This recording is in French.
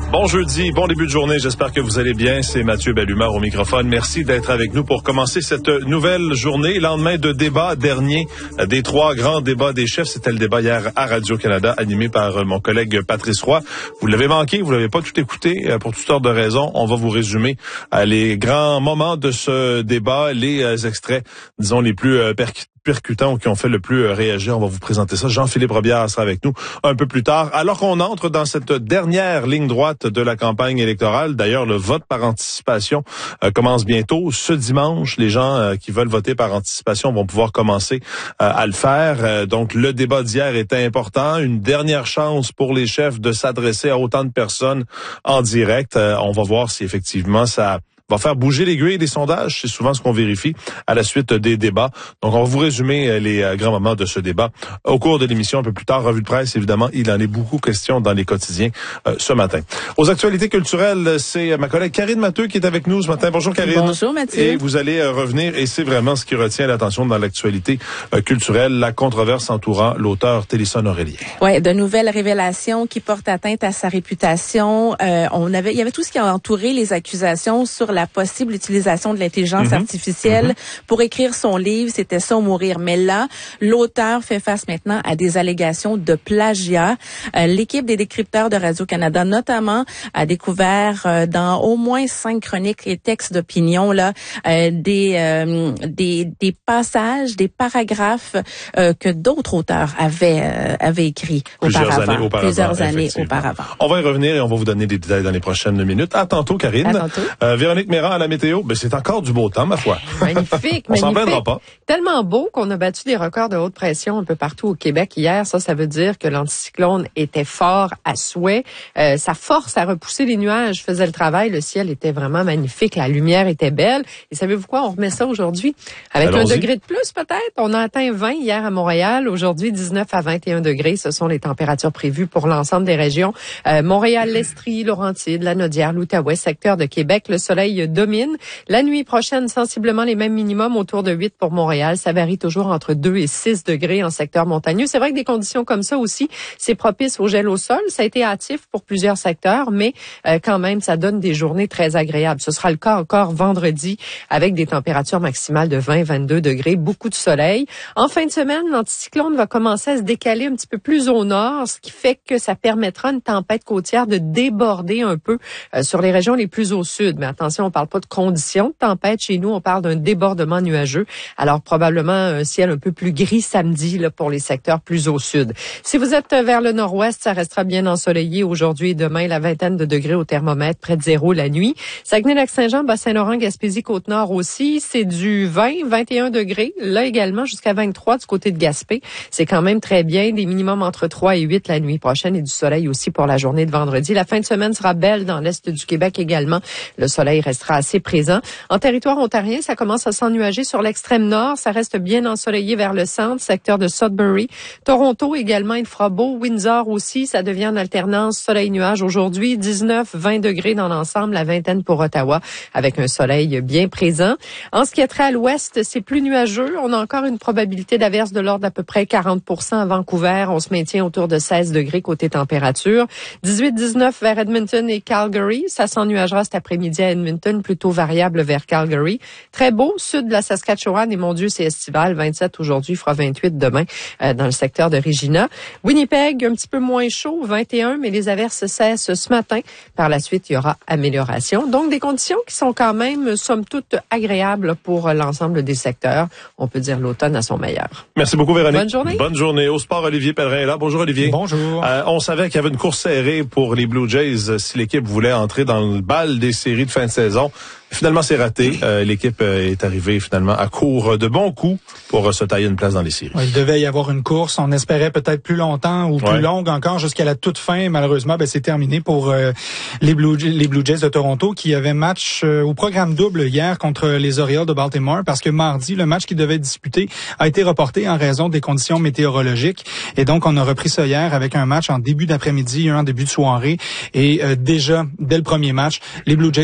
Bon jeudi, bon début de journée. J'espère que vous allez bien. C'est Mathieu Bellumeur au microphone. Merci d'être avec nous pour commencer cette nouvelle journée. Lendemain de débat dernier des 3 grands débats des chefs. C'était le débat hier à Radio-Canada, animé par mon collègue Patrice Roy. Vous l'avez manqué, vous l'avez pas tout écouté pour toutes sortes de raisons. On va vous résumer les grands moments de ce débat, les extraits, disons, les plus percutants ou qui ont fait le plus réagir. On va vous présenter ça. Jean-Philippe Robillard sera avec nous un peu plus tard. Alors qu'on entre dans cette dernière ligne droite de la campagne électorale, d'ailleurs, le vote par anticipation commence bientôt. Ce dimanche, les gens qui veulent voter par anticipation vont pouvoir commencer à le faire. Donc, le débat d'hier était important. Une dernière chance pour les chefs de s'adresser à autant de personnes en direct. On va voir si effectivement ça va faire bouger l'aiguille des sondages. C'est souvent ce qu'on vérifie à la suite des débats. Donc, on va vous résumer les grands moments de ce débat au cours de l'émission un peu plus tard. Revue de presse, évidemment, il en est beaucoup question dans les quotidiens ce matin. Aux actualités culturelles, c'est ma collègue Karine Matteux qui est avec nous ce matin. Bonjour Karine. Bonjour Mathieu. Et vous allez revenir, et c'est vraiment ce qui retient l'attention dans l'actualité culturelle, la controverse entourant l'auteur Télésphone Aurélien. Ouais, de nouvelles révélations qui portent atteinte à sa réputation. Il y avait tout ce qui a entouré les accusations sur la possible utilisation de l'intelligence artificielle pour écrire son livre. C'était ça ou mourir. Mais là, l'auteur fait face maintenant à des allégations de plagiat. L'équipe des décrypteurs de Radio-Canada, notamment, a découvert dans au moins 5 chroniques et textes d'opinion là des passages, des paragraphes que d'autres auteurs avaient écrits plusieurs années auparavant. On va y revenir et on va vous donner des détails dans les prochaines minutes. À tantôt, Karine. À tantôt. Véronique Méran à la météo, ben c'est encore du beau temps, ma foi. Magnifique, on s'en plaindra pas. Tellement beau qu'on a battu des records de haute pression un peu partout au Québec hier. Ça veut dire que l'anticyclone était fort à souhait. Sa force à repousser les nuages faisait le travail. Le ciel était vraiment magnifique. La lumière était belle. Et savez-vous quoi? On remet ça aujourd'hui avec un degré de plus peut-être. On a atteint 20 hier à Montréal. Aujourd'hui, 19 à 21 degrés. Ce sont les températures prévues pour l'ensemble des régions. Montréal, l'Estrie, Laurentides, la Naudière, l'Outaouais, secteur de Québec. Le soleil domine. La nuit prochaine, sensiblement les mêmes minimums autour de 8 pour Montréal. Ça varie toujours entre 2 et 6 degrés en secteur montagneux. C'est vrai que des conditions comme ça aussi, c'est propice au gel au sol. Ça a été hâtif pour plusieurs secteurs, mais quand même, ça donne des journées très agréables. Ce sera le cas encore vendredi avec des températures maximales de 20-22 degrés, beaucoup de soleil. En fin de semaine, l'anticyclone va commencer à se décaler un petit peu plus au nord, ce qui fait que ça permettra à une tempête côtière de déborder un peu sur les régions les plus au sud. Mais attention, on parle pas de conditions de tempête chez nous, on parle d'un débordement nuageux. Alors probablement un ciel un peu plus gris samedi là, pour les secteurs plus au sud. Si vous êtes vers le nord-ouest, ça restera bien ensoleillé aujourd'hui et demain, la vingtaine de degrés au thermomètre, près de 0 la nuit. Saguenay-Lac-Saint-Jean, Bas-Saint-Laurent, Gaspésie, Côte-Nord aussi, c'est du 20-21 degrés. Là également, jusqu'à 23 du côté de Gaspé. C'est quand même très bien. Des minimums entre 3 et 8 la nuit prochaine et du soleil aussi pour la journée de vendredi. La fin de semaine sera belle dans l'est du Québec également. Le soleil restera assez présent. En territoire ontarien, ça commence à s'ennuager sur l'extrême nord. Ça reste bien ensoleillé vers le centre, secteur de Sudbury. Toronto également, il fera beau. Windsor aussi, ça devient en alternance soleil-nuage aujourd'hui. 19-20 degrés dans l'ensemble, la vingtaine pour Ottawa, avec un soleil bien présent. En ce qui a trait à l'ouest, c'est plus nuageux. On a encore une probabilité d'averse de l'ordre d'à peu près 40% à Vancouver. On se maintient autour de 16 degrés côté température. 18-19 vers Edmonton et Calgary. Ça s'ennuagera cet après-midi à Edmonton, plutôt variable vers Calgary. Très beau, sud de la Saskatchewan, et mon Dieu, c'est estival. 27 aujourd'hui, fera 28 demain dans le secteur de Regina. Winnipeg, un petit peu moins chaud, 21, mais les averses cessent ce matin. Par la suite, il y aura amélioration. Donc, des conditions qui sont quand même, somme toute, agréables pour l'ensemble des secteurs. On peut dire l'automne à son meilleur. Merci beaucoup, Véronique. Bonne journée. Bonne journée. Au sport, Olivier Pellerin est là. Bonjour, Olivier. Bonjour. On savait qu'il y avait une course serrée pour les Blue Jays si l'équipe voulait entrer dans le bal des séries de fin de saison. Finalement, c'est raté. L'équipe est arrivée finalement à court de bons coups pour se tailler une place dans les séries. Il devait y avoir une course. On espérait peut-être plus longtemps ou plus longue encore jusqu'à la toute fin. Malheureusement, c'est terminé pour les Blue Jays de Toronto qui avaient match au programme double hier contre les Orioles de Baltimore parce que mardi, le match qu'ils devaient disputer a été reporté en raison des conditions météorologiques. Et donc, on a repris ça hier avec un match en début d'après-midi, un en début de soirée. Et déjà, dès le premier match, les Blue Jays